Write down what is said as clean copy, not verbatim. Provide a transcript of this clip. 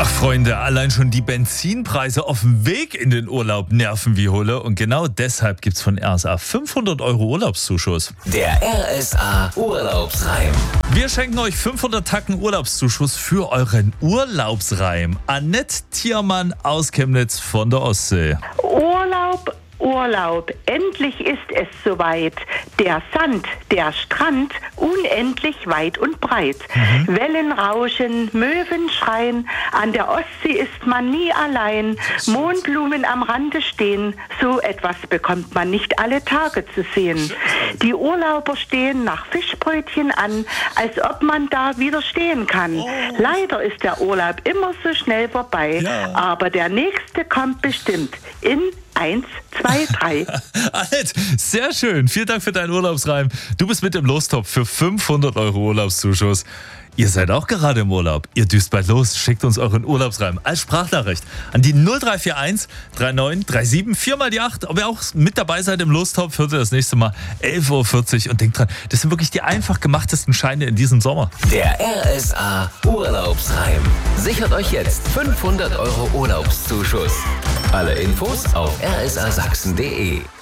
Ach Freunde, allein schon die Benzinpreise auf dem Weg in den Urlaub nerven wie Hulle. Und genau deshalb gibt's von RSA 500 € Urlaubszuschuss. Der RSA Urlaubsreim. Wir schenken euch 500 Tacken Urlaubszuschuss für euren Urlaubsreim. Annette Thiermann aus Chemnitz von der Ostsee. Urlaub, Urlaub, endlich ist es soweit. Der Sand, der Strand, unendlich weit und breit. Wellen rauschen, Möwen schreien, an der Ostsee ist man nie allein. Mohnblumen am Rande stehen, so etwas bekommt man nicht alle Tage zu sehen. Die Urlauber stehen nach Fischbrötchen an, als ob man da widerstehen kann. Leider ist der Urlaub immer so schnell vorbei, aber der nächste kommt bestimmt in 1, 2, 3. Annette, sehr schön. Vielen Dank für deinen Urlaubsreim. Du bist mit im Lostopf für 500 € Urlaubszuschuss. Ihr seid auch gerade im Urlaub. Ihr düst bald los. Schickt uns euren Urlaubsreim als Sprachnachricht an die 0341 39 37 4 mal die 8. Ob ihr auch mit dabei seid im Lostopf, hört ihr das nächste Mal 11.40 Uhr. Und denkt dran, das sind wirklich die einfach gemachtesten Scheine in diesem Sommer. Der RSA Urlaubsreim. Sichert euch jetzt 500 € Urlaubszuschuss. Alle Infos auf rsasachsen.de.